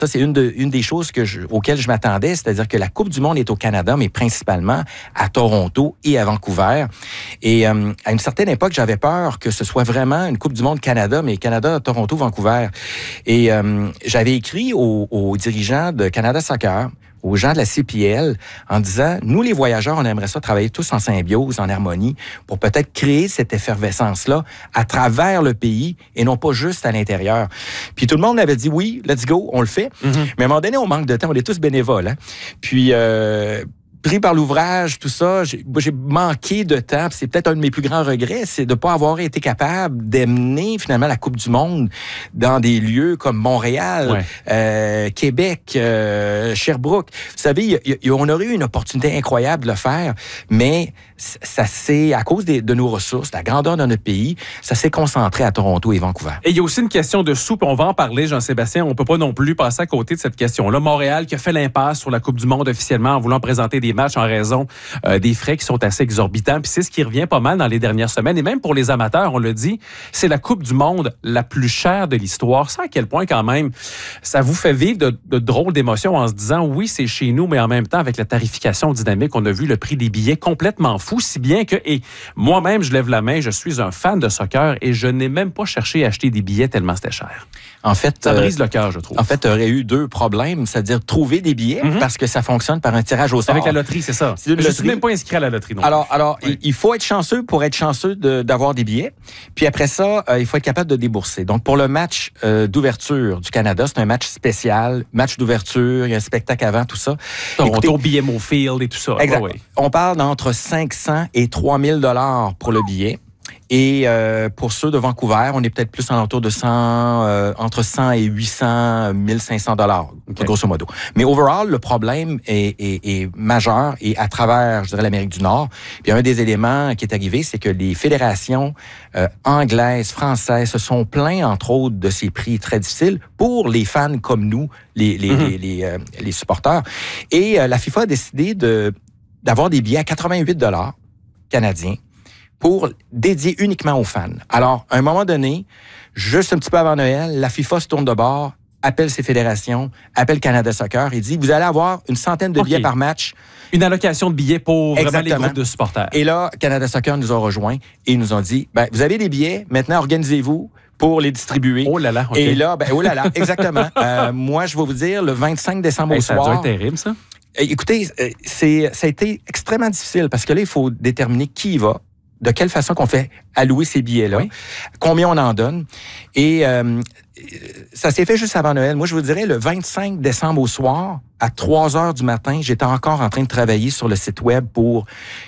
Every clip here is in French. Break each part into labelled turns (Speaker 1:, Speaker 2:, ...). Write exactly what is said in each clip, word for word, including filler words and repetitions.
Speaker 1: Ça, c'est une, de, une des choses que je, auxquelles je m'attendais, c'est-à-dire que la Coupe du monde est au Canada, mais principalement à Toronto et à Vancouver. Et euh, à une certaine époque, j'avais peur que ce soit vraiment une Coupe du monde Canada, mais Canada, Toronto, Vancouver. Et euh, j'avais écrit aux, aux dirigeants de Canada Soccer, aux gens de la C P L, en disant, nous, les voyageurs, on aimerait ça travailler tous en symbiose, en harmonie, pour peut-être créer cette effervescence-là à travers le pays et non pas juste à l'intérieur. Puis tout le monde avait dit, oui, let's go, on le fait. Mm-hmm. Mais à un moment donné, on manque de temps, on est tous bénévoles. Hein? Puis... Euh, pris par l'ouvrage, tout ça, j'ai, j'ai manqué de temps. C'est peut-être un de mes plus grands regrets, c'est de ne pas avoir été capable d'amener finalement la Coupe du monde dans des lieux comme Montréal, ouais. euh, Québec, euh, Sherbrooke. Vous savez, y, y, on aurait eu une opportunité incroyable de le faire, mais ça s'est, à cause des, de nos ressources, la grandeur de notre pays, ça s'est concentré à Toronto et Vancouver.
Speaker 2: Et il y a aussi une question de sous, puis on va en parler, Jean-Sébastien. On ne peut pas non plus passer à côté de cette question-là. Montréal qui a fait l'impasse sur la Coupe du monde officiellement en voulant présenter des matchs en raison euh, des frais qui sont assez exorbitants. Puis c'est ce qui revient pas mal dans les dernières semaines. Et même pour les amateurs, on le dit, c'est la Coupe du monde la plus chère de l'histoire. Ça, à quel point quand même, ça vous fait vivre de, de drôles d'émotions en se disant, oui, c'est chez nous, mais en même temps, avec la tarification dynamique, on a vu le prix des billets complètement fou, si bien que, et moi-même, je lève la main, je suis un fan de soccer et je n'ai même pas cherché à acheter des billets tellement c'était cher.
Speaker 1: En fait,
Speaker 2: ça brise le cœur, je trouve.
Speaker 1: En fait, tu aurais eu deux problèmes, c'est-à-dire trouver des billets, mm-hmm. parce que ça fonctionne par un tirage au sort.
Speaker 2: Avec la loterie, c'est ça. C'est je ne suis même pas inscrit à la loterie. Non
Speaker 1: alors, alors oui. il faut être chanceux pour être chanceux de, d'avoir des billets. Puis après ça, euh, il faut être capable de débourser. Donc, pour le match euh, d'ouverture du Canada, c'est un match spécial, match d'ouverture, il y a un spectacle avant, tout ça.
Speaker 2: Toronto, B M O Field et tout ça.
Speaker 1: Exact.
Speaker 2: Ouais, ouais.
Speaker 1: On parle d'entre cinq cents et trois mille dollars pour le billet. Et euh, pour ceux de Vancouver, on est peut-être plus en autour de cent, euh, entre cent et huit cents, mille cinq cents dollars, okay. grosso modo. Mais overall, le problème est, est, est majeur et à travers, je dirais, l'Amérique du Nord. Puis un des éléments qui est arrivé, c'est que les fédérations euh, anglaises, françaises se sont plaints, entre autres, de ces prix très difficiles pour les fans comme nous, les, les, mm-hmm. les, les, euh, les supporters. Et euh, la FIFA a décidé de, d'avoir des billets à quatre-vingt-huit dollars canadiens pour dédier uniquement aux fans. Alors, à un moment donné, juste un petit peu avant Noël, la FIFA se tourne de bord, appelle ses fédérations, appelle Canada Soccer et dit, vous allez avoir une centaine de okay. billets par match.
Speaker 2: Une allocation de billets pour vraiment Exactement. Les groupes de supporters.
Speaker 1: Et là, Canada Soccer nous a rejoints et ils nous ont dit, ben, vous avez des billets, maintenant organisez-vous pour les distribuer.
Speaker 2: Oh là là, okay.
Speaker 1: Et là, ben, oh là là, exactement. euh, moi, je vais vous dire, le vingt-cinq décembre hey, au
Speaker 2: ça
Speaker 1: soir...
Speaker 2: Ça doit être terrible, ça.
Speaker 1: Écoutez, c'est, ça a été extrêmement difficile parce que là, il faut déterminer qui y va, de quelle façon qu'on fait allouer ces billets-là, oui. combien on en donne. Et euh, ça s'est fait juste avant Noël. Moi, je vous dirais, le vingt-cinq décembre au soir, à trois heures du matin, j'étais encore en train de travailler sur le site web pour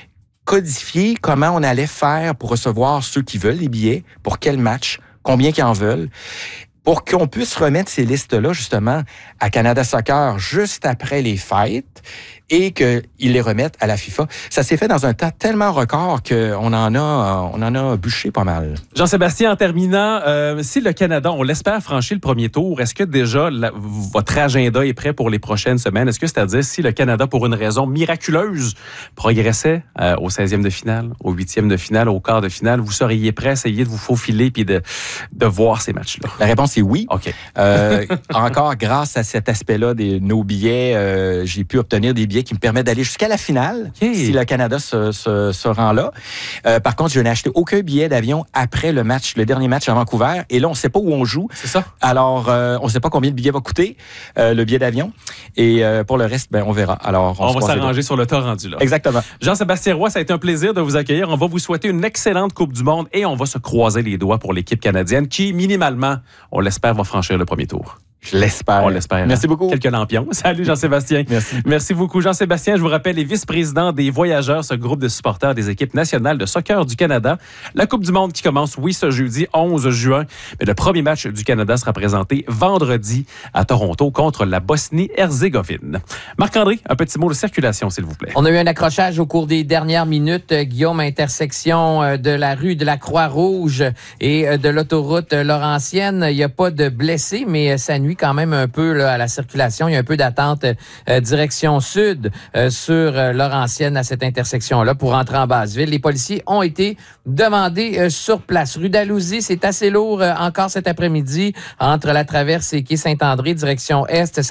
Speaker 1: codifier comment on allait faire pour recevoir ceux qui veulent les billets, pour quel match, combien qu'ils en veulent, pour qu'on puisse remettre ces listes-là, justement, à Canada Soccer juste après les fêtes et qu'ils les remettent à la FIFA. Ça s'est fait dans un temps tellement record qu'on en a, on en a bûché pas mal.
Speaker 2: Jean-Sébastien, en terminant, euh, si le Canada, on l'espère, franchit le premier tour, est-ce que déjà la, votre agenda est prêt pour les prochaines semaines? Est-ce que c'est-à-dire si le Canada, pour une raison miraculeuse, progressait euh, au seizième de finale, au huitième de finale, au quart de finale, vous seriez prêt à essayer de vous faufiler puis de, de voir ces matchs-là?
Speaker 1: La réponse est oui.
Speaker 2: OK.
Speaker 1: Euh, encore grâce à cet aspect-là de nos billets, euh, j'ai pu obtenir des billets qui me permettent d'aller jusqu'à la finale, okay. si le Canada se, se, se rend là. Euh, par contre, je n'ai acheté aucun billet d'avion après le match, le dernier match à Vancouver. Et là, on ne sait pas où on joue.
Speaker 2: C'est ça.
Speaker 1: Alors, euh, on ne sait pas combien le billet va coûter, euh, le billet d'avion. Et euh, pour le reste, ben, on verra. Alors,
Speaker 2: on, on va s'arranger sur le tas rendu là.
Speaker 1: Exactement.
Speaker 2: Jean-Sébastien Roy, ça a été un plaisir de vous accueillir. On va vous souhaiter une excellente Coupe du monde et on va se croiser les doigts pour l'équipe canadienne qui, minimalement, on l'espère, va franchir le premier tour.
Speaker 1: Je l'espère.
Speaker 2: On l'espère.
Speaker 1: Merci beaucoup.
Speaker 2: Quelques lampions. Salut Jean-Sébastien.
Speaker 1: Merci.
Speaker 2: Merci beaucoup. Jean-Sébastien, je vous rappelle, est vice-président des Voyageurs, ce groupe de supporters des équipes nationales de soccer du Canada. La Coupe du monde qui commence, oui, ce jeudi onze juin. Mais le premier match du Canada sera présenté vendredi à Toronto contre la Bosnie-Herzégovine. Marc-André, un petit mot de circulation, s'il vous plaît.
Speaker 3: On a eu un accrochage au cours des dernières minutes. Guillaume, intersection de la rue de la Croix-Rouge et de l'autoroute Laurentienne. Il n'y a pas de blessés, mais ça nuit quand même un peu là, à la circulation. Il y a un peu d'attente euh, direction sud euh, sur euh, Laurentienne à cette intersection-là pour entrer en Basse-Ville. Les policiers ont été demandés euh, sur place. Rue d'Alousie, c'est assez lourd euh, encore cet après-midi entre la traverse et quai Saint-André, direction est.